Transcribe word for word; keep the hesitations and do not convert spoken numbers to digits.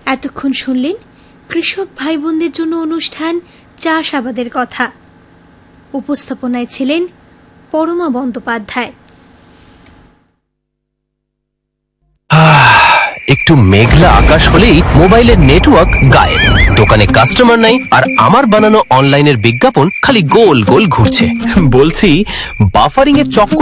এতক্ষণ শুনলেন কৃষক ভাই বোনদের জন্য অনুষ্ঠান চাষাবাদের কথা। উপস্থাপনায় ছিলেন পরমা বন্দ্যোপাধ্যায়। একটু মেঘলা আকাশ হলেই মোবাইলের নেটওয়ার্ক গায়েব, দোকানে কাস্টমার নাই, আর আমার বানানো অনলাইনের বিজ্ঞাপন খালি গোল গোল ঘুরছে। বলছি বাফারিং এর চক্কর